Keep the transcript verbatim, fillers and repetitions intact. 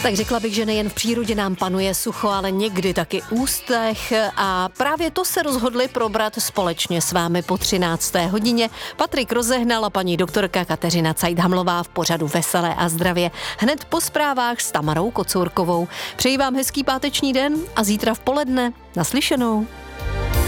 Tak řekla bych, že nejen v přírodě nám panuje sucho, ale někdy taky ústech a právě to se rozhodli probrat společně s vámi po třinácté hodině. Patrik Rozehnal a paní doktorka Kateřina Cajthamlová v pořadu Veselé a zdravě. Hned po zprávách s Tamarou Kocourkovou. Přeji vám hezký páteční den a zítra v poledne naslyšenou.